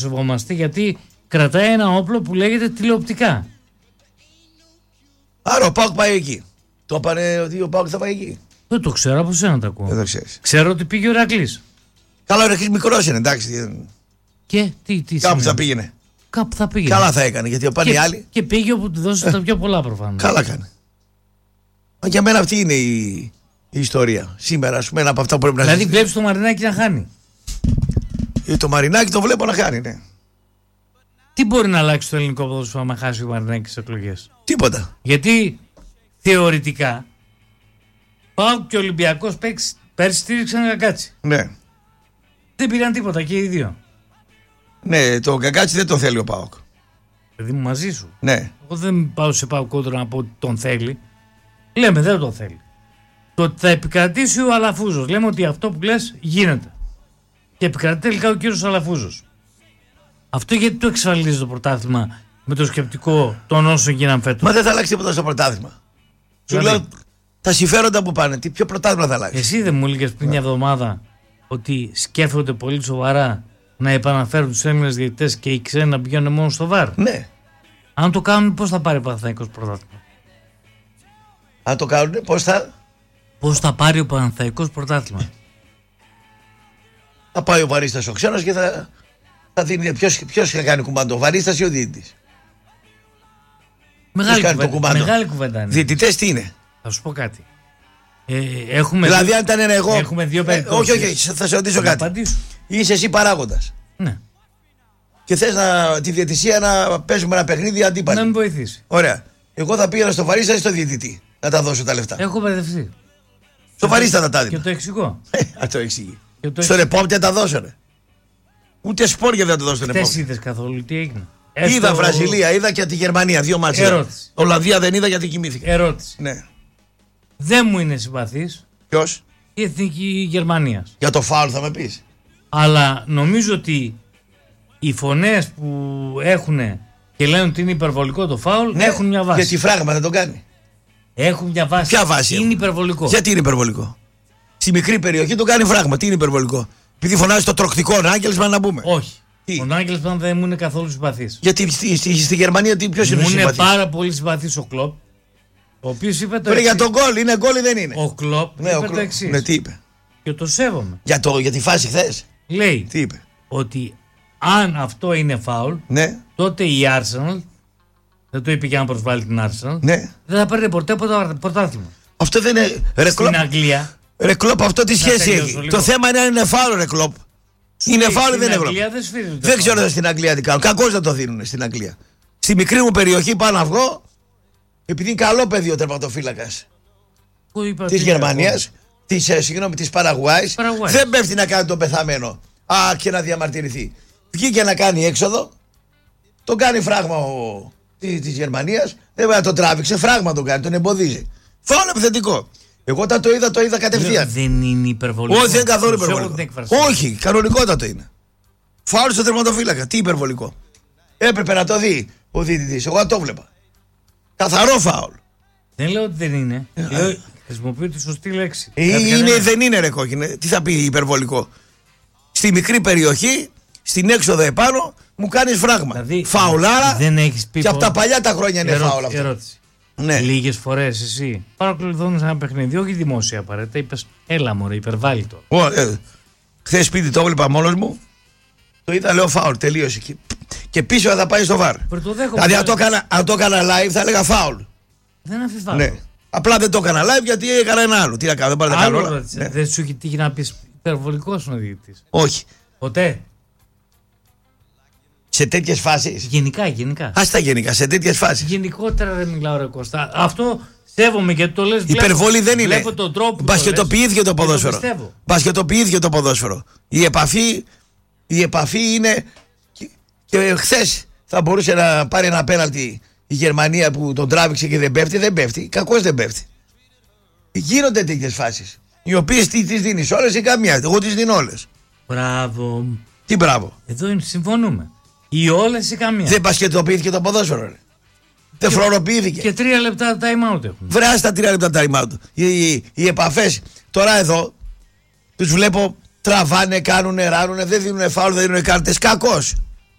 σεβόμαστε, γιατί κρατάει ένα όπλο που λέγεται τηλεοπτικά. Άρα ο ΠΑΟΚ πάει εκεί. Το είπανε ότι ο ΠΑΟΚ θα πάει εκεί. Δεν το ξέρω, από σένα το ακούω. Δεν το ξέρεις. Ξέρω ότι πήγε ο Ηρακλής. Καλά, ο Ηρακλής μικρός είναι, εντάξει. Και τι Κάπου σημαίνει? θα πήγαινε. Κάπου θα πήγαινε. Καλά θα έκανε, γιατί πάνε οι άλλοι. Και πήγε όπου του δώσει τα πιο πολλά προφανώς. Καλά κάνει. Μα για μένα αυτή είναι η ιστορία. Σήμερα, ας πούμε, ένα από αυτά που πρέπει να Δηλαδή βλέπεις το Μαρινάκι να χάνει. Το Μαρινάκι το βλέπω να χάνει, ναι. Τι μπορεί να αλλάξει το ελληνικό ποδόσφαιρο άμα χάσει ο Μαρινάκη στις εκλογές? Τίποτα. Γιατί θεωρητικά ΠΑΟΚ και ο Ολυμπιακός πέρσι στήριξαν Κακάτσι. Ναι. Δεν πήραν τίποτα και οι δύο. Ναι, το Κακάτσι δεν το θέλει ο ΠΑΟΚ. Δηλαδή μου μαζί σου. Ναι. Εγώ δεν πάω σε ΠΑΟΚ κόντρα να πω ότι τον θέλει. Λέμε δεν τον θέλει. Το ότι θα επικρατήσει ο Αλαφούζος. Λέμε ότι αυτό που λες γίνεται. Και επικρατεί τελικά ο κύριος Αλαφούζος. Αυτό γιατί το εξασφαλίζει το πρωτάθλημα με το σκεπτικό των όσων γίναν φέτος? Μα δεν θα αλλάξει τίποτα στο πρωτάθλημα. Σου λέω τα συμφέροντα που πάνε. Ποιο πρωτάθλημα θα αλλάξει? Εσύ δεν μου έλεγες πριν μια εβδομάδα ότι σκέφτονται πολύ σοβαρά να επαναφέρουν τους Έλληνες διαιτητές και οι ξένοι να πηγαίνουν μόνο στο ΒΑΡ? Ναι. Αν το κάνουν, πώς θα πάρει ο Παναθηναϊκός πρωτάθλημα? Αν το κάνουν, Πώς θα πάρει ο Παναθηναϊκός πρωτάθλημα? Θα πάει ο Βαρίστας ο ξένος και θα δίνει. Ποιος θα κάνει κουμάντο, ο Βαρίστας ή ο διαιτητής? Μεγάλη κουβέντα είναι. Διαιτητές τι είναι? Θα σου πω κάτι. Δηλαδή, αν ήταν εγώ. Έχουμε δύο περιπτώσεις. Όχι, θα σε ρωτήσω κάτι. Απαντήσω. Είσαι εσύ παράγοντας. Ναι. Και θες τη διαιτησία να παίζουμε ένα παιχνίδι αντίπαλοι. Να με βοηθήσει. Ωραία. Εγώ θα πήγαινα στο Βαρίστα ή στο διαιτητή να τα δώσω τα λεφτά. Έχω μπερδευτεί. Στο Βαρίστα θα τα δίνω. Και το εξηγώ. Αυτό εξηγεί. Στον επόπτη τα δώσανε. Ούτε σπόρια δεν θα το δώσω στον επόπτη. Δεν είδες καθόλου τι έγινε? Είδα Βραζιλία, είδα και τη Γερμανία. 2 μάτς. Ερώτηση. Ολλανδία δεν είδα γιατί κοιμήθηκα. Ερώτηση. Ναι. Δεν μου είναι συμπαθής Ποιος? η Εθνική Γερμανίας. Για το φάουλ θα με πεις? Αλλά νομίζω ότι οι φωνές που έχουν και λένε ότι είναι υπερβολικό το φάουλ, ναι, έχουν μια βάση. Γιατί φράγμα δεν το κάνει? Έχουν μια βάση. Ποια βάση? Είναι υπερβολικό. Γιατί είναι υπερβολικό? Στη μικρή περιοχή το κάνει φράγμα. Τι είναι υπερβολικό? Επειδή φωνάζει το τροκτικό Νάγκελσμαν να πούμε? Όχι. Τι? Ο Νάγκελσμαν δεν μου είναι καθόλου συμπαθής. Γιατί στη Γερμανία ποιος είναι συμπαθής? Μου είναι πάρα πολύ πολύ συμπαθής ο Κλοπ. Ο οποίος είπε το εξής. Για τον γκολ, είναι γκολ ή δεν είναι? Ο Κλοπ είπε το εξής. Ναι, τι είπε? Και το σέβομαι. Για τη φάση χθες. Λέει τι είπε? Ότι αν αυτό είναι φάουλ, ναι, τότε η Arsenal, δεν το είπε για να προσβάλλει την Arsenal, ναι, δεν θα παίρνει ποτέ πρωτάθλημα. Αυτό δεν είναι. Στην Αγγλία. Ρε Κλοπ, αυτό τι σχέση έχει? Το θέμα είναι αν είναι φάουλ, ρε Κλοπ. Είναι φάουλ ή δεν είναι? Δεν ξέρω στην Αγγλία τι κάνουν. Κακώς δεν το δίνουν στην Αγγλία. Στη μικρή μου περιοχή πάω να βγω, επειδή είναι καλό παιδί ο τερματοφύλακας της Γερμανίας, της Παραγουάης, δεν πέφτει να κάνει τον πεθαμένο. Και να διαμαρτυρηθεί. Βγήκε να κάνει έξοδο, τον κάνει φράγμα της Γερμανίας, δεν μπορεί να τον τράβηξε, φράγμα τον κάνει, τον εμποδίζει. Φάουλ επιθετικό. Εγώ όταν το είδα κατευθείαν. Δεν είναι υπερβολικό. Όχι, δεν είναι καθόλου υπερβολικό. Όχι, κανονικότατο είναι. Φάουλ στο τερματοφύλακα. Τι υπερβολικό? Έπρεπε να το δει ο διαιτητής. Εγώ το βλέπα. Καθαρό φάουλ. Δεν λέω ότι δεν είναι. Χρησιμοποιώ τη σωστή λέξη. Είναι, δεν είναι, ρε κόκκινε. Τι θα πει υπερβολικό? Στη μικρή περιοχή, στην έξοδο επάνω, μου κάνεις φράγμα. Δηλαδή, φαουλάρα. Δεν έχεις πει. Και από τα παλιά τα χρόνια είναι φάουλ αυτό. Ερώτηση. Ναι. Λίγες φορές εσύ παρακολουθώντας ένα παιχνίδι, όχι δημόσια απαραίτητα, είπες έλα μωρέ, υπερβάλλει το. Χθες σπίτι το έβλεπα μόνος μου. Το είδα, λέω φάουλ, τελείωσε. Και πίσω θα πάει στο βαρ. Δηλαδή αν το έκανα live θα έλεγα φάουλ. Δεν αμφιβάλλω. Ναι. Απλά δεν το έκανα live γιατί έκανα ένα άλλο. Τι να κάνω, δεν πάρω να κάνω όλα. Ναι. Δεν σου έχει τύχει να πεις υπερβολικός είναι ο διαιτητής? Όχι. Ποτέ? Σε τέτοιες φάσεις? Γενικά. Άστα γενικά, σε τέτοιες φάσεις. Γενικότερα δεν μιλάω, ρε Κώστα. Αυτό σέβομαι γιατί το λες. Υπερβολή δεν είναι. Βλέπω τον τρόπο. Μπασκετοποιήθηκε το ποδόσφαιρο. Μπασκετοποιήθηκε το ποδόσφαιρο. Η επαφή είναι. Και χθες θα μπορούσε να πάρει ένα πέναλτι η Γερμανία που τον τράβηξε και δεν πέφτει. Δεν πέφτει. Κακώς δεν πέφτει. Γίνονται τέτοιες φάσεις. Οι οποίες τις δίνεις όλες ή καμιά? Εγώ τις δίνω όλες. Μπράβο. Τι μπράβο? Εδώ συμφωνούμε. Ή όλες ή καμία. Δεν μπασκετοποιήθηκε το ποδόσφαιρο, ρε. Δεν φρονοποιήθηκε. Και 3 λεπτά time out έχουν. Βράστα 3 λεπτά time out. Οι επαφές τώρα εδώ τους βλέπω τραβάνε, κάνουνε, ράνουνε, δεν δίνουνε φάουλ, δεν δίνουνε κάρτες. Κακώς.